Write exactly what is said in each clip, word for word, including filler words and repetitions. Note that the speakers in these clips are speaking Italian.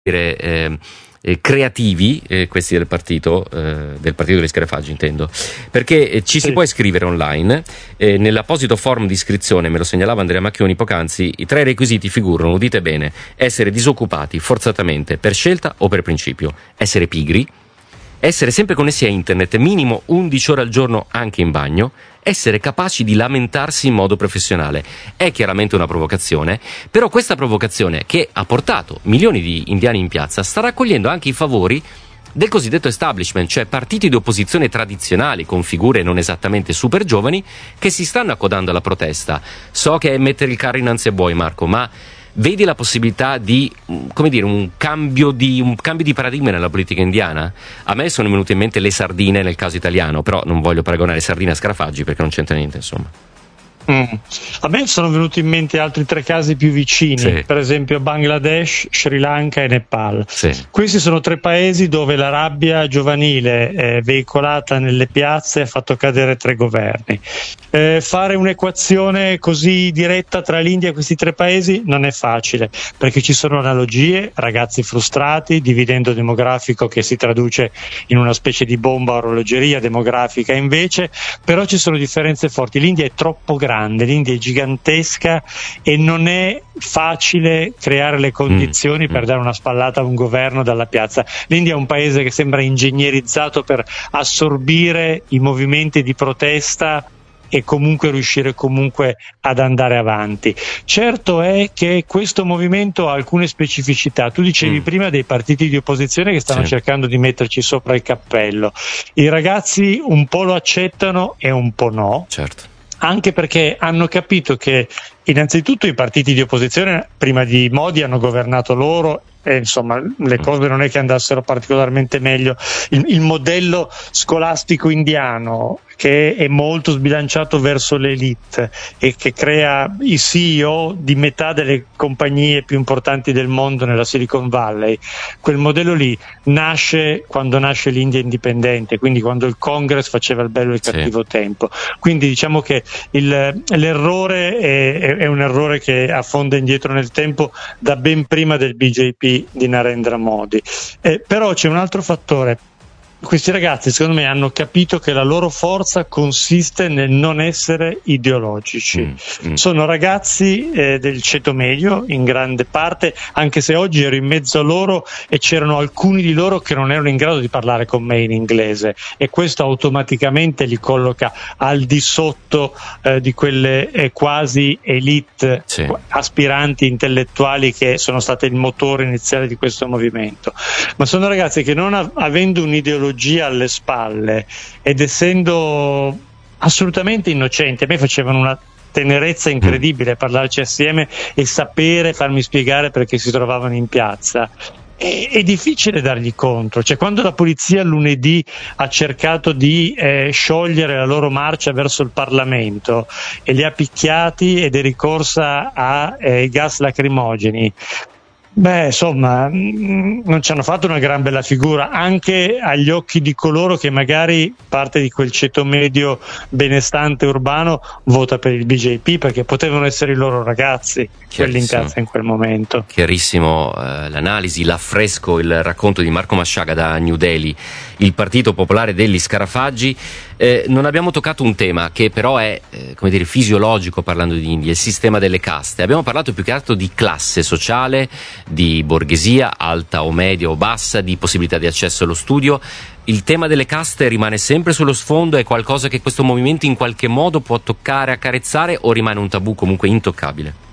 dire, eh, eh, creativi, eh, questi del partito, eh, del partito degli scarafaggi intendo, perché eh, ci sì. si può iscrivere online, eh, nell'apposito form di iscrizione, me lo segnalava Andrea Macchioni poc'anzi, i tre requisiti figurano, udite bene: essere disoccupati forzatamente, per scelta o per principio, essere pigri, essere sempre connessi a internet, minimo undici ore al giorno anche in bagno, essere capaci di lamentarsi in modo professionale. È chiaramente una provocazione, però questa provocazione, che ha portato milioni di indiani in piazza, sta raccogliendo anche i favori del cosiddetto establishment, cioè partiti di opposizione tradizionali con figure non esattamente super giovani che si stanno accodando alla protesta. So che è mettere il carro innanzi ai buoi, Marco, ma vedi la possibilità di, come dire, un cambio di, un cambio di paradigma nella politica indiana? A me sono venute in mente le sardine nel caso italiano, però non voglio paragonare sardine a scarafaggi perché non c'entra niente, insomma. Mm. A me sono venuti in mente altri tre casi più vicini, sì. per esempio Bangladesh, Sri Lanka e Nepal. Sì. Questi sono tre paesi dove la rabbia giovanile eh, veicolata nelle piazze ha fatto cadere tre governi. Eh, fare un'equazione così diretta tra l'India e questi tre paesi non è facile, perché ci sono analogie: ragazzi frustrati, dividendo demografico che si traduce in una specie di bomba a orologeria demografica invece, però ci sono differenze forti. L'India è troppo grande, l'India è gigantesca e non è facile creare le condizioni mm. per dare una spallata a un governo dalla piazza. L'India è un paese che sembra ingegnerizzato per assorbire i movimenti di protesta e comunque riuscire comunque ad andare avanti. Certo è che questo movimento ha alcune specificità. Tu dicevi mm. prima dei partiti di opposizione che stanno sì. cercando di metterci sopra il cappello. I ragazzi un po' lo accettano e un po' no. Certo. Anche perché hanno capito che innanzitutto i partiti di opposizione prima di Modi hanno governato loro e insomma le cose non è che andassero particolarmente meglio. Il, il modello scolastico indiano, che è molto sbilanciato verso l'elite e che crea i C E O di metà delle compagnie più importanti del mondo nella Silicon Valley, quel modello lì nasce quando nasce l'India indipendente, quindi quando il Congress faceva il bello e il cattivo sì. tempo. Quindi diciamo che il, l'errore è, è un errore che affonda indietro nel tempo da ben prima del B J P di Narendra Modi. Eh, però c'è un altro fattore. Questi ragazzi secondo me hanno capito che la loro forza consiste nel non essere ideologici. Mm, mm. Sono ragazzi eh, del ceto medio in grande parte, anche se oggi ero in mezzo a loro e c'erano alcuni di loro che non erano in grado di parlare con me in inglese, e questo automaticamente li colloca al di sotto eh, di quelle eh, quasi elite sì. aspiranti intellettuali che sono state il motore iniziale di questo movimento. Ma sono ragazzi che non av- avendo un'ideologia alle spalle ed essendo assolutamente innocenti, a me facevano una tenerezza incredibile parlarci assieme e sapere farmi spiegare perché si trovavano in piazza. È, è difficile dargli contro, cioè quando la polizia lunedì ha cercato di eh, sciogliere la loro marcia verso il Parlamento e li ha picchiati ed è ricorsa a eh, gas lacrimogeni, beh, insomma, non ci hanno fatto una gran bella figura anche agli occhi di coloro che magari parte di quel ceto medio benestante urbano vota per il B J P, perché potevano essere i loro ragazzi quelli in piazza in quel momento. Chiarissimo eh, l'analisi, l'affresco, il racconto di Marco Masciaga da New Delhi, il Partito Popolare degli Scarafaggi. Eh, non abbiamo toccato un tema che però è eh, come dire fisiologico parlando di India, il sistema delle caste. Abbiamo parlato più che altro di classe sociale, di borghesia alta o media o bassa, di possibilità di accesso allo studio. Il tema delle caste rimane sempre sullo sfondo, è qualcosa che questo movimento in qualche modo può toccare, accarezzare, o rimane un tabù comunque intoccabile?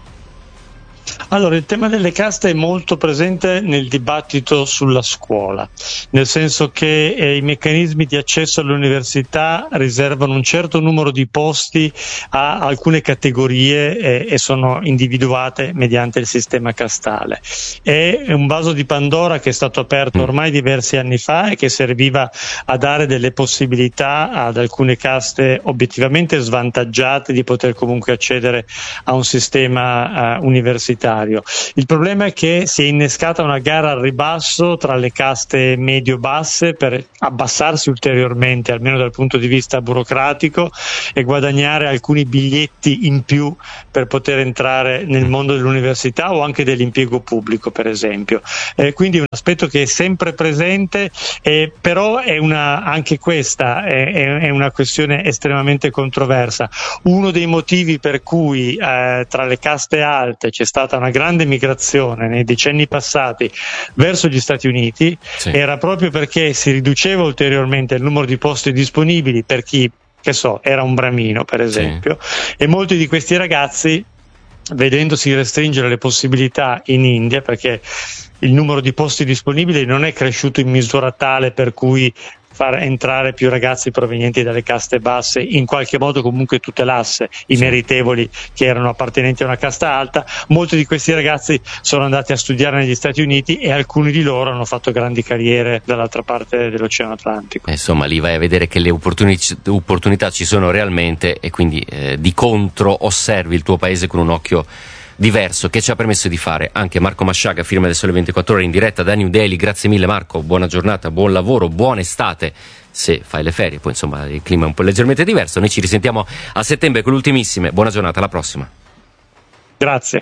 Allora, il tema delle caste è molto presente nel dibattito sulla scuola, nel senso che eh, i meccanismi di accesso all'università riservano un certo numero di posti a alcune categorie eh, e sono individuate mediante il sistema castale. È un vaso di Pandora che è stato aperto ormai diversi anni fa e che serviva a dare delle possibilità ad alcune caste obiettivamente svantaggiate di poter comunque accedere a un sistema uh, universitario. universitario. Il problema è che si è innescata una gara al ribasso tra le caste medio-basse per abbassarsi ulteriormente, almeno dal punto di vista burocratico, e guadagnare alcuni biglietti in più per poter entrare nel mondo dell'università o anche dell'impiego pubblico, per esempio. Eh, quindi è un aspetto che è sempre presente, eh, però è una, anche questa è, è una questione estremamente controversa. Uno dei motivi per cui eh, tra le caste alte c'è stata una grande migrazione nei decenni passati verso gli Stati Uniti, sì, era proprio perché si riduceva ulteriormente il numero di posti disponibili per chi, che so, era un bramino, per esempio, sì, e molti di questi ragazzi, vedendosi restringere le possibilità in India, perché il numero di posti disponibili non è cresciuto in misura tale per cui far entrare più ragazzi provenienti dalle caste basse in qualche modo comunque tutelasse i meritevoli che erano appartenenti a una casta alta. Molti di questi ragazzi sono andati a studiare negli Stati Uniti e alcuni di loro hanno fatto grandi carriere dall'altra parte dell'Oceano Atlantico. Eh, insomma, lì vai a vedere che le opportunità, opportunità ci sono realmente, e quindi eh, di contro osservi il tuo paese con un occhio diverso, che ci ha permesso di fare anche Marco Masciaga, firma del Sole ventiquattro Ore in diretta da New Delhi. Grazie mille Marco, buona giornata, buon lavoro, buona estate se fai le ferie, poi insomma il clima è un po' leggermente diverso. Noi ci risentiamo a settembre con le ultimissime. Buona giornata, alla prossima. Grazie.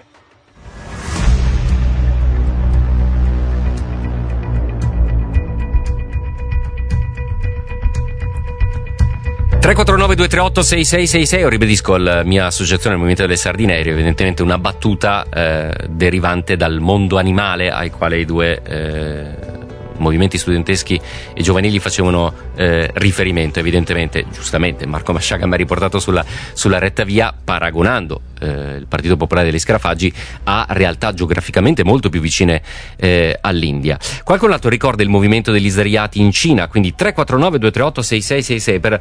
tre quattro nove due tre otto sei sei sei sei, io ribadisco la mia associazione al Movimento delle Sardine Aeree, evidentemente una battuta eh, derivante dal mondo animale ai quali i due eh, movimenti studenteschi e giovanili facevano eh, riferimento. Evidentemente, giustamente, Marco Masciaga mi ha riportato sulla, sulla retta via, paragonando eh, il Partito Popolare degli Scarafaggi a realtà geograficamente molto più vicine eh, all'India. Qualcun altro ricorda il movimento degli Zariati in Cina, quindi tre quattro nove due tre otto sei sei sei sei per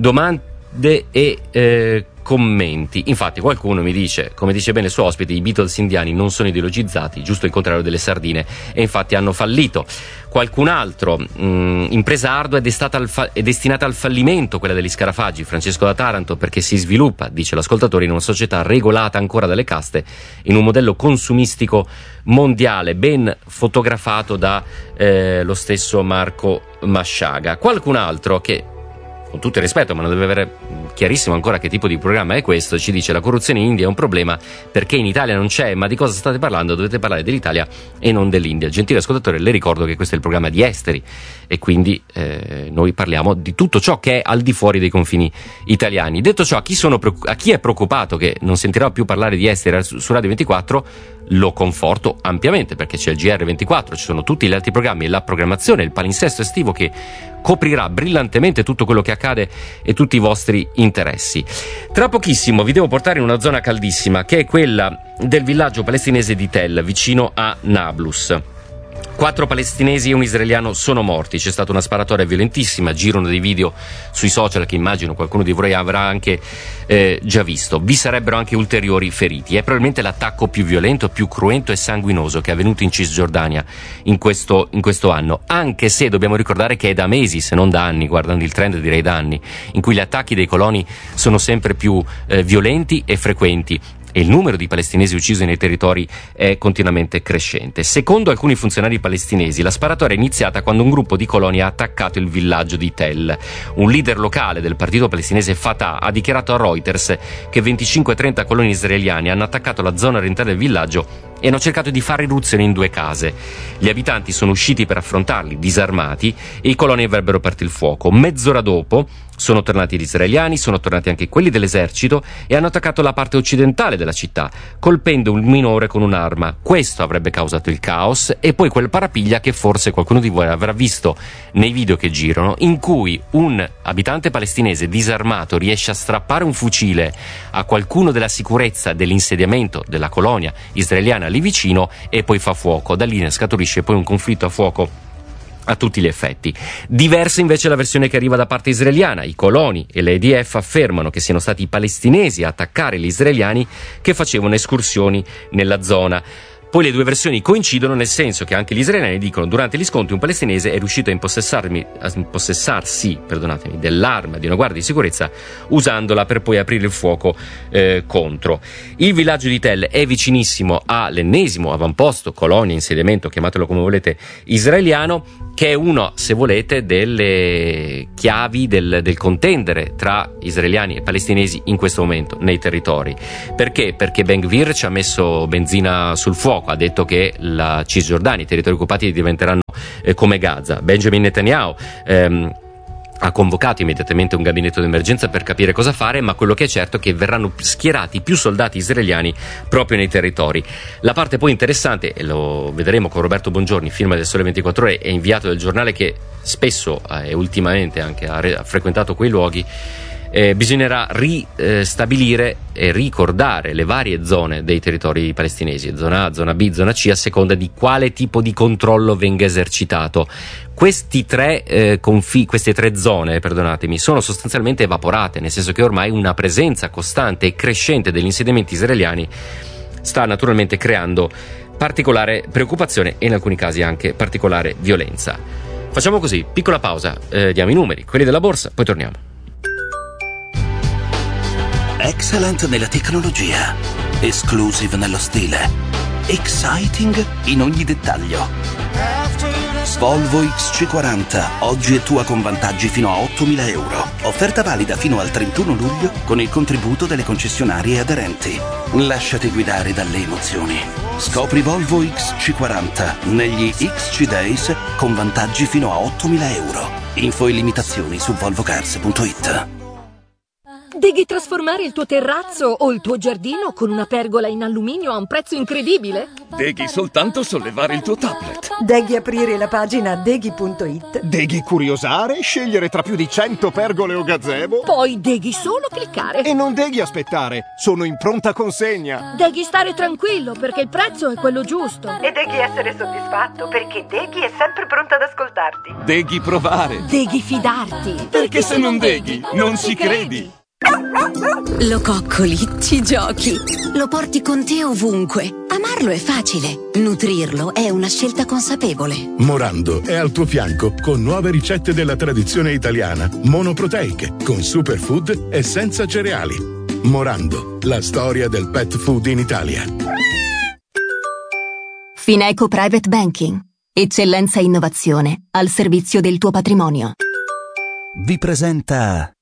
domande e eh, commenti. Infatti qualcuno mi dice, come dice bene il suo ospite, i Beatles indiani non sono ideologizzati, giusto il contrario delle sardine, e infatti hanno fallito. Qualcun altro, mh, impresa ardua è, al fa- è destinata al fallimento, quella degli Scarafaggi, Francesco da Taranto, perché si sviluppa, dice l'ascoltatore, in una società regolata ancora dalle caste, in un modello consumistico mondiale, ben fotografato da eh, lo stesso Marco Masciaga. Qualcun altro che, con tutto il rispetto, ma non deve avere chiarissimo ancora che tipo di programma è questo, ci dice: la corruzione in India è un problema perché in Italia non c'è. Ma di cosa state parlando? Dovete parlare dell'Italia e non dell'India. Gentile ascoltatore, le ricordo che questo è il programma di esteri e quindi eh, noi parliamo di tutto ciò che è al di fuori dei confini italiani. Detto ciò, a chi, sono, a chi è preoccupato che non sentirà più parlare di esteri su, su Radio ventiquattro, lo conforto ampiamente, perché c'è il G R ventiquattro, ci sono tutti gli altri programmi, la programmazione, il palinsesto estivo che coprirà brillantemente tutto quello che accade e tutti i vostri interessi. Tra pochissimo vi devo portare in una zona caldissima, che è quella del villaggio palestinese di Tel, vicino a Nablus. Quattro palestinesi e un israeliano sono morti, c'è stata una sparatoria violentissima, girano dei video sui social che immagino qualcuno di voi avrà anche eh, già visto. Vi sarebbero anche ulteriori feriti. È probabilmente l'attacco più violento, più cruento e sanguinoso che è avvenuto in Cisgiordania in questo, in questo anno, anche se dobbiamo ricordare che è da mesi, se non da anni, guardando il trend direi da anni, in cui gli attacchi dei coloni sono sempre più eh, violenti e frequenti, e il numero di palestinesi uccisi nei territori è continuamente crescente. Secondo alcuni funzionari palestinesi, la sparatoria è iniziata quando un gruppo di coloni ha attaccato il villaggio di Tel. Un leader locale del partito palestinese Fatah ha dichiarato a Reuters che venticinque trenta coloni israeliani hanno attaccato la zona orientale del villaggio e hanno cercato di fare irruzione in due case. Gli abitanti sono usciti per affrontarli, disarmati, e i coloni avrebbero aperto il fuoco. Mezz'ora dopo sono tornati gli israeliani, sono tornati anche quelli dell'esercito e hanno attaccato la parte occidentale della città, colpendo un minore con un'arma. Questo avrebbe causato il caos, e poi quel parapiglia che forse qualcuno di voi avrà visto nei video che girano, in cui un abitante palestinese disarmato riesce a strappare un fucile a qualcuno della sicurezza dell'insediamento della colonia israeliana lì vicino e poi fa fuoco. Da lì ne scaturisce poi un conflitto a fuoco a tutti gli effetti. Diversa invece la versione che arriva da parte israeliana. I coloni e le E D F affermano che siano stati i palestinesi a attaccare gli israeliani che facevano escursioni nella zona. Poi le due versioni coincidono, nel senso che anche gli israeliani dicono: durante gli scontri un palestinese è riuscito a impossessarmi, a impossessarsi perdonatemi, dell'arma di una guardia di sicurezza usandola per poi aprire il fuoco eh, contro. Il villaggio di Tell è vicinissimo all'ennesimo avamposto, colonia, insediamento, chiamatelo come volete, israeliano, che è uno, se volete, delle chiavi del, del contendere tra israeliani e palestinesi in questo momento nei territori. Perché? Perché Ben Gvir ci ha messo benzina sul fuoco, ha detto che la Cisgiordania, i territori occupati diventeranno eh, come Gaza. Benjamin Netanyahu ehm, ha convocato immediatamente un gabinetto d'emergenza per capire cosa fare, ma quello che è certo è che verranno schierati più soldati israeliani proprio nei territori. La parte poi interessante, e lo vedremo con Roberto Bongiorni, firma del Sole ventiquattro Ore e inviato del giornale che spesso eh, e ultimamente anche ha, re- ha frequentato quei luoghi, eh, bisognerà ristabilire e ricordare le varie zone dei territori palestinesi, zona A, zona B, zona C, a seconda di quale tipo di controllo venga esercitato. Questi tre, eh, confi- queste tre zone, perdonatemi, sono sostanzialmente evaporate, nel senso che ormai una presenza costante e crescente degli insediamenti israeliani sta naturalmente creando particolare preoccupazione e in alcuni casi anche particolare violenza. Facciamo così, piccola pausa, eh, diamo i numeri, quelli della borsa, poi torniamo. Excellent nella tecnologia, exclusive nello stile, exciting in ogni dettaglio. Volvo X C quaranta, oggi è tua con vantaggi fino a ottomila euro. Offerta valida fino al trentuno luglio con il contributo delle concessionarie aderenti. Lasciati guidare dalle emozioni. Scopri Volvo X C quaranta negli X C Days con vantaggi fino a ottomila euro. Info e limitazioni su volvocars punto it. Devi trasformare il tuo terrazzo o il tuo giardino con una pergola in alluminio a un prezzo incredibile? Devi soltanto sollevare il tuo tablet. Devi aprire la pagina deghi punto it. Devi curiosare, scegliere tra più di cento pergole o gazebo. Poi devi solo cliccare. E non devi aspettare, sono in pronta consegna. Devi stare tranquillo perché il prezzo è quello giusto. E devi essere soddisfatto perché Deghi è sempre pronto ad ascoltarti. Devi provare. Devi fidarti. Perché, perché se non Deghi, non, non ci credi. Lo coccoli, ci giochi, lo porti con te ovunque. Amarlo è facile, nutrirlo è una scelta consapevole. Morando è al tuo fianco con nuove ricette della tradizione italiana, monoproteiche, con superfood e senza cereali. Morando, la storia del pet food in Italia. Fineco Private Banking, eccellenza e innovazione al servizio del tuo patrimonio. Vi presenta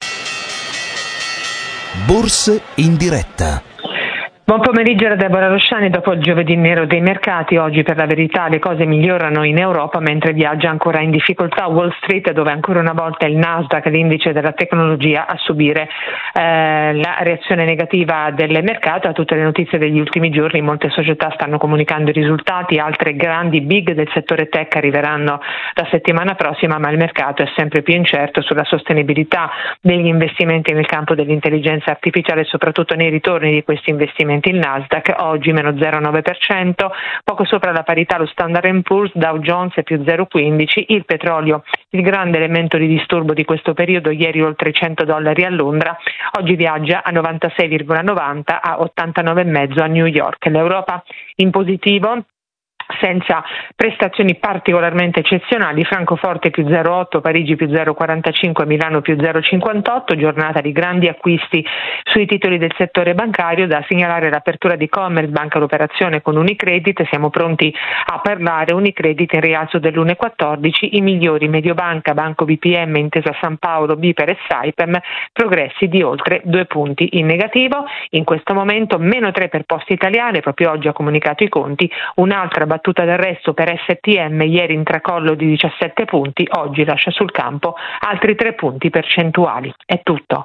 Borse in diretta. Buon pomeriggio da Deborah Rosciani. Dopo il giovedì nero dei mercati, oggi per la verità le cose migliorano in Europa mentre viaggia ancora in difficoltà Wall Street, dove ancora una volta il Nasdaq, l'indice della tecnologia, a subire eh, la reazione negativa del mercato a tutte le notizie degli ultimi giorni. Molte società stanno comunicando i risultati, altre grandi big del settore tech arriveranno la settimana prossima, ma il mercato è sempre più incerto sulla sostenibilità degli investimenti nel campo dell'intelligenza artificiale e soprattutto nei ritorni di questi investimenti. Il Nasdaq oggi meno zero virgola nove per cento, poco sopra la parità lo Standard and Poor's, Dow Jones è più zero virgola quindici, il petrolio, il grande elemento di disturbo di questo periodo, ieri oltre cento dollari a Londra, oggi viaggia a novantasei virgola novanta, a ottantanove virgola cinque a New York. L'Europa in positivo, senza prestazioni particolarmente eccezionali, Francoforte più zero virgola otto, Parigi più zero virgola quarantacinque, Milano più zero virgola cinquantotto, giornata di grandi acquisti sui titoli del settore bancario. Da segnalare l'apertura di Commerzbank all'operazione con Unicredit, siamo pronti a parlare. Unicredit in rialzo dell'uno virgola quattordici, i migliori Mediobanca, Banco B P M, Intesa San Paolo, Biper e Saipem, progressi di oltre due punti in negativo. In questo momento meno tre per Poste Italiane, proprio oggi ha comunicato i conti, un'altra battuta d'arresto per S T M, ieri in tracollo di diciassette punti, oggi lascia sul campo altri tre punti percentuali. È tutto.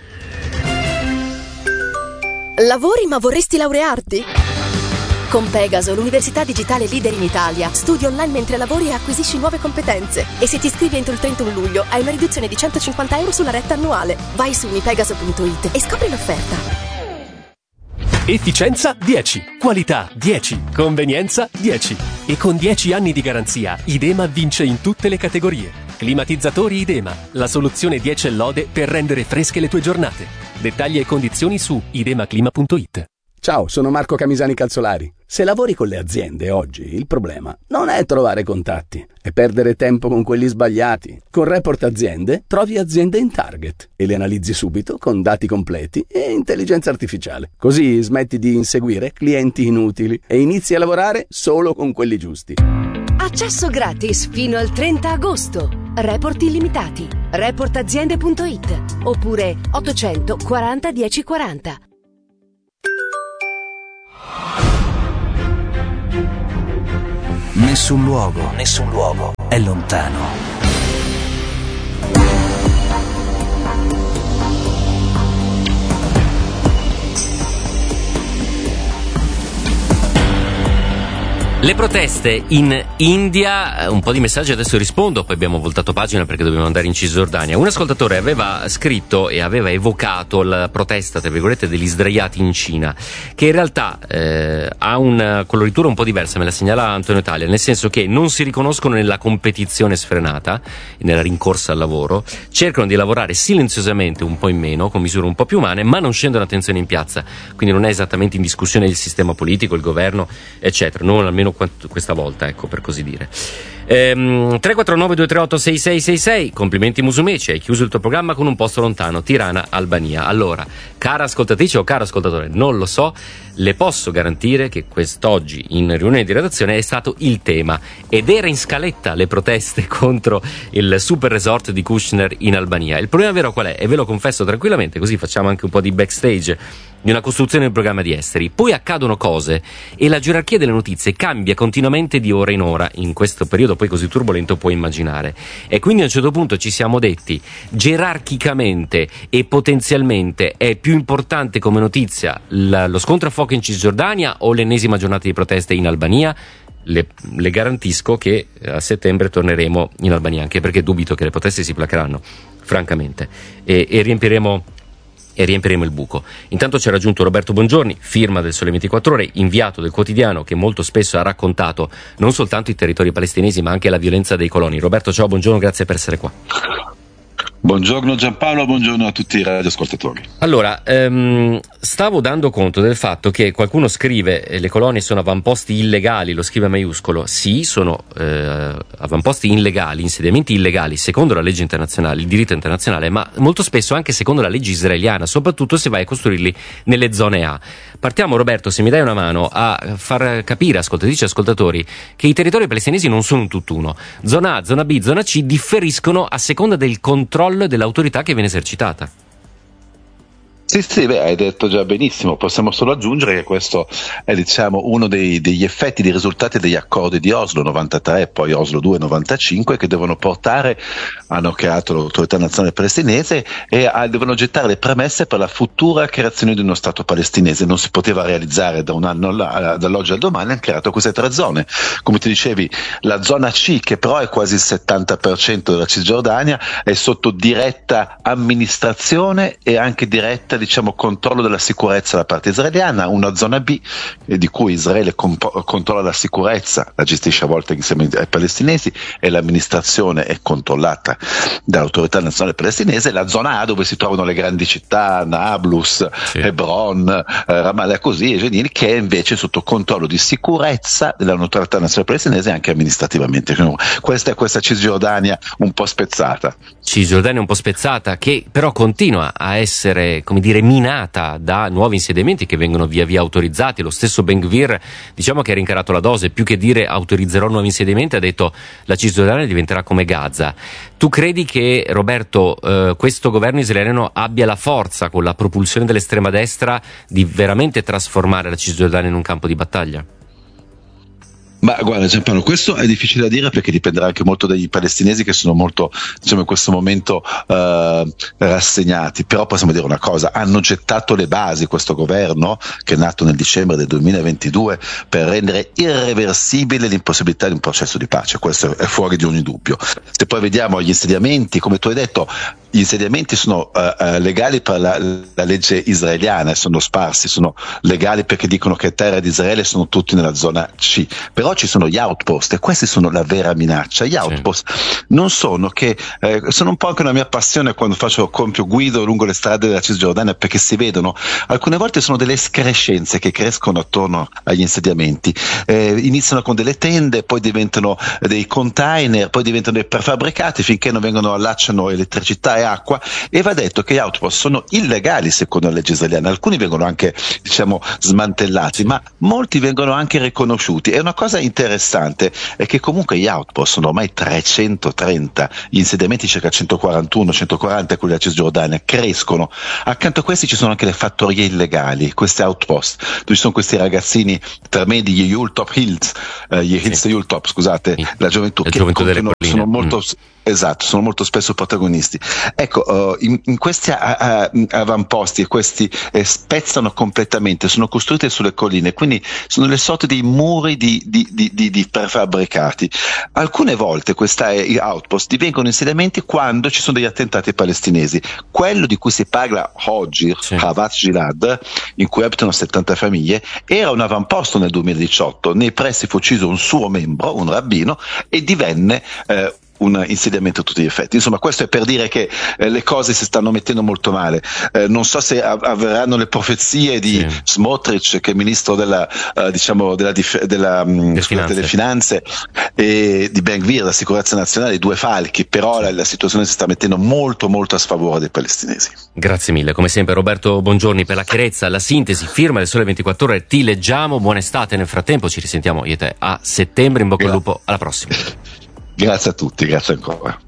Lavori ma vorresti laurearti? Con Pegaso, l'università digitale leader in Italia, studi online mentre lavori e acquisisci nuove competenze. E se ti iscrivi entro il trentuno luglio hai una riduzione di centocinquanta euro sulla retta annuale. Vai su unipegaso punto it e scopri l'offerta. Efficienza dieci, qualità dieci, convenienza dieci. E con dieci anni di garanzia, Idema vince in tutte le categorie. Climatizzatori Idema, la soluzione dieci e lode per rendere fresche le tue giornate. Dettagli e condizioni su idemaclima punto it. Ciao, sono Marco Camisani Calzolari. Se lavori con le aziende oggi, il problema non è trovare contatti, è perdere tempo con quelli sbagliati. Con Report Aziende trovi aziende in target e le analizzi subito con dati completi e intelligenza artificiale. Così smetti di inseguire clienti inutili e inizi a lavorare solo con quelli giusti. Accesso gratis fino al trenta agosto. Report illimitati. report aziende punto it oppure ottocento quaranta dieci quaranta. Nessun luogo, nessun luogo è lontano. Le proteste in India, un po' di messaggi adesso rispondo, poi abbiamo voltato pagina perché dobbiamo andare in Cisgiordania. Un ascoltatore aveva scritto e aveva evocato la protesta, tra virgolette, degli sdraiati in Cina, che in realtà eh, ha una coloritura un po' diversa, me la segnala Antonio Italia, nel senso che non si riconoscono nella competizione sfrenata, nella rincorsa al lavoro, cercano di lavorare silenziosamente un po' in meno, con misure un po' più umane, ma non scendono a tensione in piazza, quindi non è esattamente in discussione il sistema politico, il governo, eccetera, non almeno questa volta, ecco, per così dire. ehm, tre quattro nove due tre otto sei sei sei sei. Complimenti Musumeci, hai chiuso il tuo programma con un posto lontano, Tirana, Albania. Allora, cara ascoltatrice o caro ascoltatore, non lo so, le posso garantire che quest'oggi in riunione di redazione è stato il tema ed era in scaletta le proteste contro il super resort di Kushner in Albania. Il problema vero qual è? E ve lo confesso tranquillamente, così facciamo anche un po' di backstage di una costruzione del programma di esteri. Poi accadono cose e la gerarchia delle notizie cambia continuamente di ora in ora in questo periodo poi così turbolento, puoi immaginare, e quindi a un certo punto ci siamo detti gerarchicamente e potenzialmente è più importante come notizia la, lo scontro a fuoco in Cisgiordania o l'ennesima giornata di proteste in Albania. Le, le garantisco che a settembre torneremo in Albania, anche perché dubito che le proteste si placheranno francamente, e, e riempiremo e riempiremo il buco. Intanto ci ha raggiunto Roberto Bongiorni, firma del Sole ventiquattro Ore, inviato del quotidiano, che molto spesso ha raccontato non soltanto i territori palestinesi ma anche la violenza dei coloni. Roberto, ciao, buongiorno, grazie per essere qua. Buongiorno Giampaolo, buongiorno a tutti i radioascoltatori. Allora, ehm, stavo dando conto del fatto che qualcuno scrive eh, le colonie sono avamposti illegali, lo scrive a maiuscolo. Sì, sono eh, avamposti illegali, insediamenti illegali secondo la legge internazionale, il diritto internazionale, ma molto spesso anche secondo la legge israeliana, soprattutto se vai a costruirli nelle zone A. Partiamo, Roberto, se mi dai una mano a far capire, ascoltatrici e ascoltatori, che i territori palestinesi non sono un tutt'uno. Zona A, zona B, zona C differiscono a seconda del controllo dell'autorità che viene esercitata. Sì, sì, beh, hai detto già benissimo. Possiamo solo aggiungere che questo è, diciamo, uno dei, degli effetti, dei risultati degli accordi di Oslo novantatré e poi Oslo due novantacinque, che devono portare, hanno creato l'autorità nazionale palestinese e a, devono gettare le premesse per la futura creazione di uno Stato palestinese. Non si poteva realizzare da un anno là, dall'oggi al domani, hanno creato queste tre zone. Come ti dicevi, la zona C, che però è quasi il settanta per cento della Cisgiordania, è sotto diretta amministrazione e anche diretta, diciamo, controllo della sicurezza da parte israeliana. Una zona B, eh, di cui Israele comp- controlla la sicurezza, la gestisce a volte insieme ai palestinesi, e l'amministrazione è controllata dall'autorità nazionale palestinese. La zona A, dove si trovano le grandi città, Nablus, sì. Hebron, eh, Ramallah, così, e Genini, che è invece sotto controllo di sicurezza dell'autorità nazionale palestinese, anche amministrativamente. Questa è questa Cisgiordania un po' spezzata. Cisgiordania un po' spezzata, che però continua a essere, come dire, minata da nuovi insediamenti che vengono via via autorizzati. Lo stesso Ben Gvir, diciamo che ha rincarato la dose, più che dire autorizzerò nuovi insediamenti, ha detto la Cisgiordania diventerà come Gaza. Tu credi che, Roberto, eh, questo governo israeliano abbia la forza, con la propulsione dell'estrema destra, di veramente trasformare la Cisgiordania in un campo di battaglia? Ma guarda Giampaolo, questo è difficile da dire perché dipenderà anche molto dai palestinesi, che sono molto, diciamo, in questo momento eh, rassegnati. Però possiamo dire una cosa: hanno gettato le basi, questo governo che è nato nel dicembre del duemilaventidue, per rendere irreversibile l'impossibilità di un processo di pace. Questo è fuori di ogni dubbio. Se poi vediamo gli insediamenti, come tu hai detto, gli insediamenti sono uh, uh, legali per la, la legge israeliana, sono sparsi, sono legali perché dicono che è terra di Israele, sono tutti nella zona C, però ci sono gli outpost e questi sono la vera minaccia. Gli outpost sì. non sono che eh, sono un po' anche una mia passione quando faccio compio guido lungo le strade della Cisgiordania, perché si vedono alcune volte sono delle escrescenze che crescono attorno agli insediamenti, eh, iniziano con delle tende, poi diventano dei container, poi diventano dei prefabbricati finché non vengono allacciano elettricità e acqua, e va detto che gli outpost sono illegali secondo la legge israeliana. Alcuni vengono anche diciamo smantellati, ma molti vengono anche riconosciuti. E una cosa interessante è che comunque gli outpost sono ormai trecentotrenta, gli insediamenti circa centoquarantuno centoquaranta, quelli della Cisgiordania crescono. Accanto a questi ci sono anche le fattorie illegali, questi outpost, dove ci sono questi ragazzini intermedi, gli Hilltop Hills, eh, gli Hills sì. Hilltop, scusate, sì. la gioventù, la che gioventù delle colline. sono molto mm. Esatto, sono molto spesso protagonisti. Ecco, uh, in, in questi a, a, avamposti e questi eh, spezzano completamente, sono costruiti sulle colline, quindi sono le sorte di muri di, di, di, di, di prefabbricati. Alcune volte questi outpost divengono insediamenti quando ci sono degli attentati palestinesi. Quello di cui si parla oggi, sì. Havat Gilad, in cui abitano settanta famiglie, era un avamposto nel duemiladiciotto. Nei pressi fu ucciso un suo membro, un rabbino, e divenne eh, un insediamento a tutti gli effetti. Insomma, questo è per dire che eh, le cose si stanno mettendo molto male. Eh, non so se av- avverranno le profezie di sì. Smotrich, che è ministro della uh, diciamo della, dif- della um, scusate, delle finanze, e di Ben Gvir, la sicurezza nazionale, i due falchi, però la, la situazione si sta mettendo molto molto a sfavore dei palestinesi. Grazie mille, come sempre Roberto Bongiorni per la chiarezza, la sintesi, firma del Sole ventiquattro Ore, ti leggiamo, buona estate nel frattempo, ci risentiamo io e te a settembre, in bocca al lupo, alla prossima. Grazie a tutti, grazie ancora.